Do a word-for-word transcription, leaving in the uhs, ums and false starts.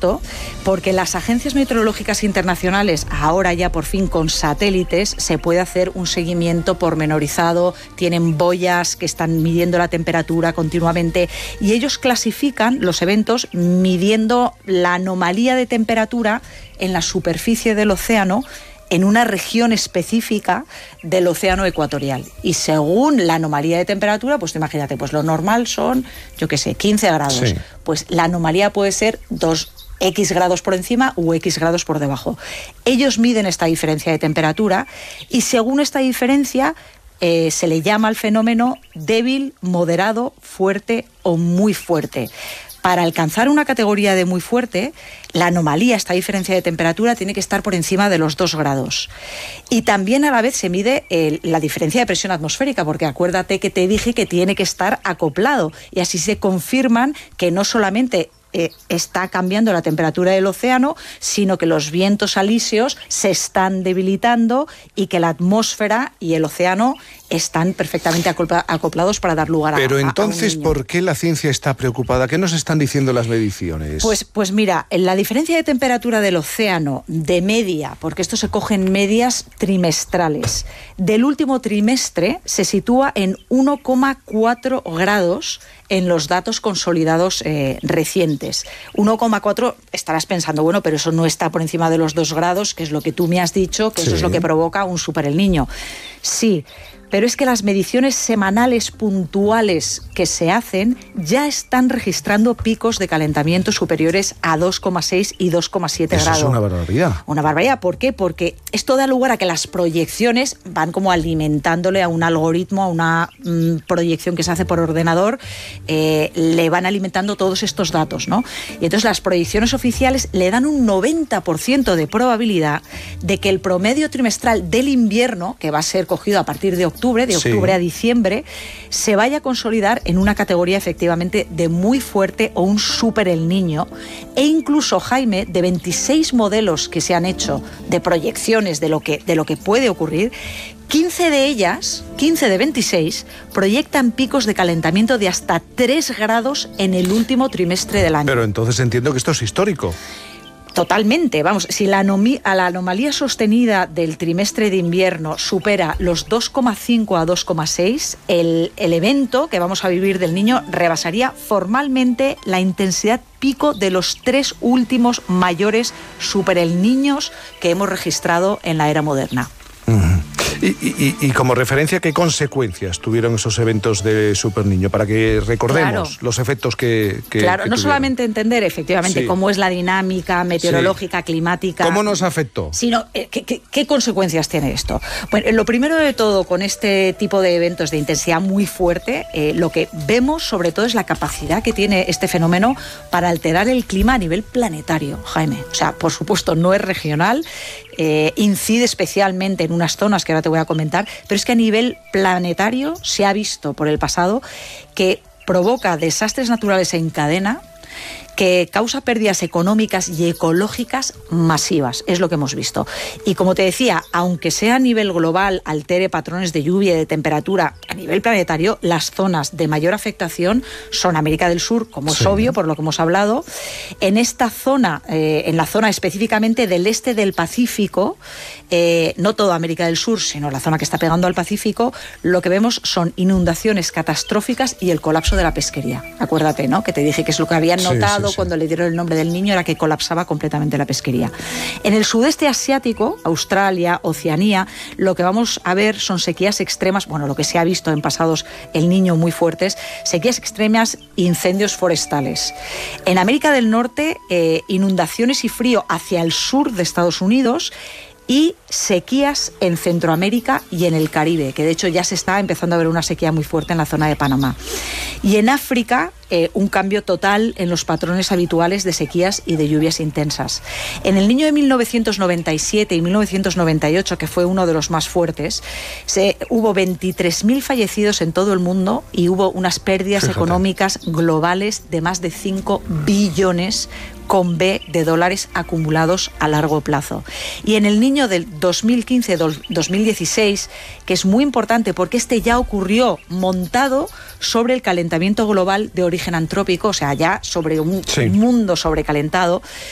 esto porque las agencias meteorológicas internacionales, ahora ya por fin con satélites, se puede hacer un seguimiento pormenorizado, tienen boyas que están midiendo la temperatura continuamente y ellos clasifican los eventos midiendo la anomalía de temperatura en la superficie del océano en una región específica del océano ecuatorial. Y según la anomalía de temperatura, pues imagínate, pues lo normal son, yo qué sé, quince grados. Sí. Pues la anomalía puede ser dos X grados por encima u X grados por debajo. Ellos miden esta diferencia de temperatura y según esta diferencia eh, se le llama al fenómeno débil, moderado, fuerte o muy fuerte. Para alcanzar una categoría de muy fuerte, la anomalía, esta diferencia de temperatura, tiene que estar por encima de los dos grados. Y también a la vez se mide el, la diferencia de presión atmosférica, porque acuérdate que te dije que tiene que estar acoplado. Y así se confirman que no solamente Eh, está cambiando la temperatura del océano, sino que los vientos alisios se están debilitando y que la atmósfera y el océano están perfectamente acopla- acoplados para dar lugar a Pero a, entonces, a un niño. ¿por qué la ciencia está preocupada? ¿Qué nos están diciendo las mediciones? Pues, pues mira, la diferencia de temperatura del océano de media, porque esto se coge en medias trimestrales, del último trimestre se sitúa en uno coma cuatro grados en los datos consolidados eh, recientes. uno coma cuatro, estarás pensando, bueno, pero eso no está por encima de los dos grados, que es lo que tú me has dicho, que sí. Eso es lo que provoca un super el niño. Sí, pero es que las mediciones semanales puntuales que se hacen ya están registrando picos de calentamiento superiores a dos coma seis y dos coma siete grados. Eso es una barbaridad. Una barbaridad, ¿por qué? Porque esto da lugar a que las proyecciones van como alimentándole a un algoritmo, a una mmm, proyección que se hace por ordenador, eh, le van alimentando todos estos datos, ¿no? Y entonces las proyecciones oficiales le dan un noventa por ciento de probabilidad de que el promedio trimestral del invierno, que va a ser cogido a partir de octubre, de octubre sí. a diciembre, se vaya a consolidar en una categoría efectivamente de muy fuerte o un súper el niño, e incluso, Jaime, de veintiséis modelos que se han hecho de proyecciones de lo que, de lo que puede ocurrir, quince de ellas, quince de veintiséis, proyectan picos de calentamiento de hasta tres grados en el último trimestre del año. Pero entonces entiendo que esto es histórico. Totalmente, vamos, si la, anomi- a la anomalía sostenida del trimestre de invierno supera los dos coma cinco a dos coma seis, el, el evento que vamos a vivir del niño rebasaría formalmente la intensidad pico de los tres últimos mayores super el niños que hemos registrado en la era moderna. Uh-huh. Y, y, y como referencia, ¿qué consecuencias tuvieron esos eventos de Super Niño? Para que recordemos claro. los efectos que, que Claro, que no tuvieron. Solamente entender efectivamente sí. cómo es la dinámica meteorológica, sí. climática. ¿Cómo nos afectó? Sino, eh, ¿qué, qué, ¿qué consecuencias tiene esto? Bueno, lo primero de todo, con este tipo de eventos de intensidad muy fuerte, eh, lo que vemos sobre todo es la capacidad que tiene este fenómeno para alterar el clima a nivel planetario, Jaime. O sea, por supuesto, no es regional, eh, incide especialmente en unas zonas que ahora te voy a comentar, pero es que a nivel planetario se ha visto por el pasado que provoca desastres naturales en cadena, que causa pérdidas económicas y ecológicas masivas, es lo que hemos visto. Y como te decía, aunque sea a nivel global, altere patrones de lluvia y de temperatura a nivel planetario, las zonas de mayor afectación son América del Sur, como sí. es obvio, por lo que hemos hablado. En esta zona, eh, en la zona específicamente del este del Pacífico, eh, no toda América del Sur, sino la zona que está pegando al Pacífico, lo que vemos son inundaciones catastróficas y el colapso de la pesquería. Acuérdate, ¿no?, que te dije que es lo que habían notado sí, sí, sí. cuando le dieron el nombre del niño, era que colapsaba completamente la pesquería. En el sudeste asiático, Australia, Oceanía, lo que vamos a ver son sequías extremas, bueno, lo que se ha visto en pasados el niño muy fuertes, sequías extremas, incendios forestales. En América del Norte, eh, inundaciones y frío hacia el sur de Estados Unidos, y sequías en Centroamérica y en el Caribe, que de hecho ya se está empezando a ver una sequía muy fuerte en la zona de Panamá. Y en África, eh, un cambio total en los patrones habituales de sequías y de lluvias intensas. En el niño de mil novecientos noventa y siete y mil novecientos noventa y ocho, que fue uno de los más fuertes, se, hubo veintitrés mil fallecidos en todo el mundo y hubo unas pérdidas Fíjate. económicas globales de más de cinco billones con B de dólares acumulados a largo plazo. Y en el niño del dos mil quince dos mil dieciséis, que es muy importante porque este ya ocurrió montado sobre el calentamiento global de origen antrópico, o sea, ya sobre un sí. mundo sobrecalentado,